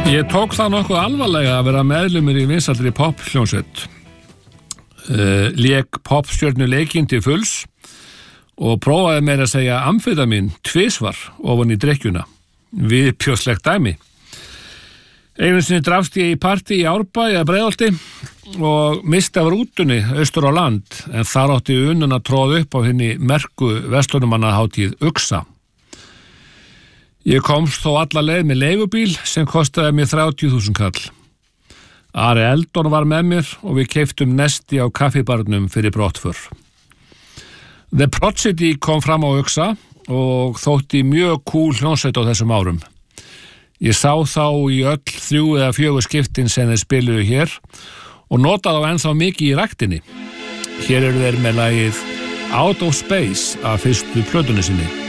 Ég tók það nokkuð alvarlega að vera meðlumur í vinsællri pophljómsveit. Lék popstjörnu leikinn til fulls og prófaði meira að segja amfetamin tvisvar ofan í drykkjuna. Viðbjóðslegt dæmi. Einu sinni drafst ég í partí í Árbæ eða Breiðholti og misti af rútunni austur á land, en þar átti unun að tróða upp á hinni merku verslunarmannahátíð Uxa. Ég komst þó alla leið með leigubíl sem kostaði mér 30.000 kall. Ari Eldon var með mér og við keyptum nesti á kaffibarnum fyrir brottför. The Prodigy kom fram á Uxa og þótti mjög cool hljómsveit á þessum árum. Ég sá þá í öll 3 eða 4 skiptin sem þeir spiluðu hér og notaði á ennþá mikið í ræktinni. Hér eru þeir með lagið Out of Space af fyrstu plötunni sinni.